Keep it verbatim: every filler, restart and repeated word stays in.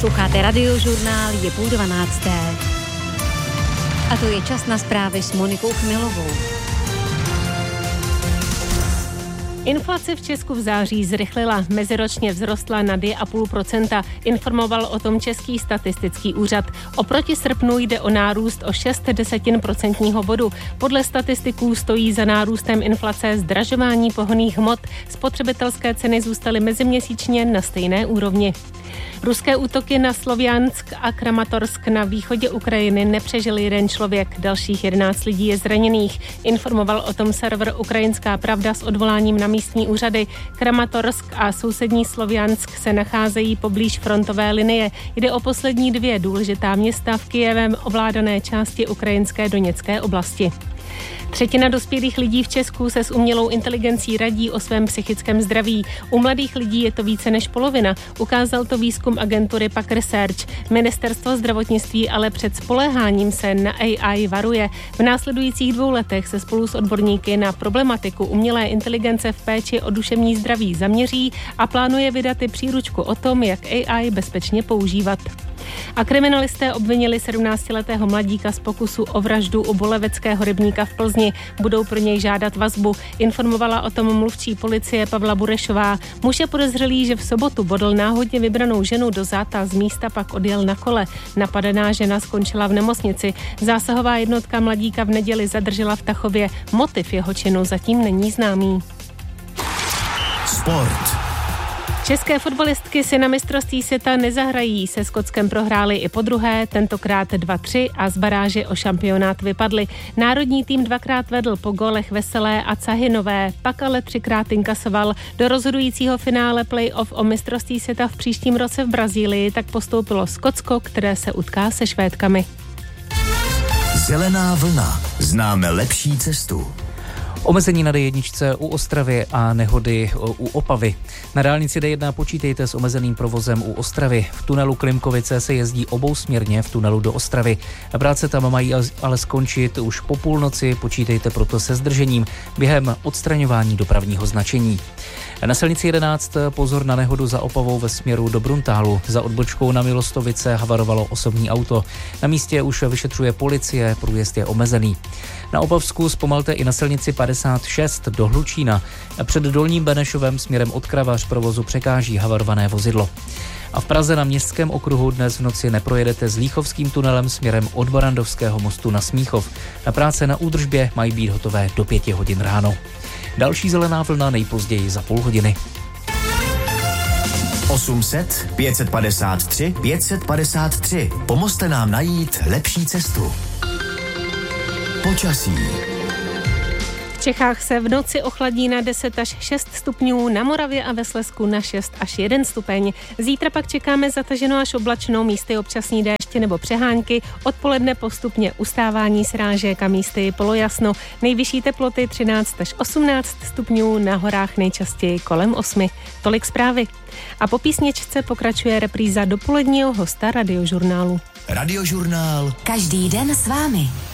Posloucháte Radiožurnál, je půl dvanácté. A to je čas na zprávy s Monikou Chmilovou. Inflace v Česku v září zrychlila, meziročně vzrostla na dvě celá pět procenta, informoval o tom Český statistický úřad. Oproti srpnu jde o nárůst o šest desetin procentního bodu. Podle statistiků stojí za nárůstem inflace zdražování pohonných hmot. Spotřebitelské ceny zůstaly meziměsíčně na stejné úrovni. Ruské útoky na Sloviansk a Kramatorsk na východě Ukrajiny nepřežil jeden člověk, dalších jedenáct lidí je zraněných. Informoval o tom server Ukrajinská pravda s odvoláním na místní úřady. Kramatorsk a sousední Sloviansk se nacházejí poblíž frontové linie. Jde o poslední dvě důležitá města v Kyjevem ovládané části ukrajinské Doněcké oblasti. Třetina dospělých lidí v Česku se s umělou inteligencí radí o svém psychickém zdraví. U mladých lidí je to více než polovina. Ukázal to výzkum agentury P A C Research. Ministerstvo zdravotnictví ale před spoléháním se na A I varuje. V následujících dvou letech se spolu s odborníky na problematiku umělé inteligence v péči o duševní zdraví zaměří a plánuje vydat i příručku o tom, jak A I bezpečně používat. A kriminalisté obvinili sedmnáctiletého mladíka z pokusu o vraždu u Boleveckého rybníka v Plzni. Budou pro něj žádat vazbu. Informovala o tom mluvčí policie Pavla Burešová. Muž je podezřelý, že v sobotu bodl náhodně vybranou ženu do záta a z místa pak odjel na kole. Napadená žena skončila v nemocnici. Zásahová jednotka mladíka v neděli zadržela v Tachově. Motiv jeho činu zatím není známý. Sport. České fotbalistky si na mistrovství světa nezahrají, se Skotskem prohráli i podruhé, tentokrát dva tři a z baráže o šampionát vypadli. Národní tým dvakrát vedl po gólech Veselé a Cahinové, pak ale třikrát inkasoval. Do rozhodujícího finále play-off o mistrovství světa v příštím roce v Brazílii tak postoupilo Skotsko, které se utká se Švédkami. Zelená vlna. Známe lepší cestu. Omezení na D jedna u Ostravy a nehody u Opavy. Na dálnici D jedna počítejte s omezeným provozem u Ostravy. V tunelu Klimkovice se jezdí obousměrně v tunelu do Ostravy. Práce tam mají ale skončit už po půlnoci, počítejte proto se zdržením během odstraňování dopravního značení. Na silnici jedenáct pozor na nehodu za Opavou ve směru do Bruntálu. Za odbočkou na Milostovice havarovalo osobní auto. Na místě už vyšetřuje policie, průjezd je omezený. Na Opavsku zpomalte i na silnici padesát šest do Hlučína. Před Dolním Benešovem směrem od Kravař provozu překáží havarované vozidlo. A v Praze na Městském okruhu dnes v noci neprojedete s Líchovským tunelem směrem od Barandovského mostu na Smíchov. Na práce na údržbě mají být hotové do pěti hodin ráno. Další zelená vlna nejpozději za půl hodiny. osm set, pět set padesát tři, pět set padesát tři. Pomozte nám najít lepší cestu. Počasí. V Čechách se v noci ochladí na deset až šest stupňů, na Moravě a ve Slezsku na šest až jeden stupeň. Zítra pak čekáme zataženou až oblačnou, místy občasní déště nebo přehánky, odpoledne postupně ustávání srážek a místy polojasno. Nejvyšší teploty třináct až osmnáct stupňů, na horách nejčastěji kolem osmi. Tolik zprávy. A po písničce pokračuje repríza dopoledního hosta Radiožurnálu. Radiožurnál. Každý den s vámi.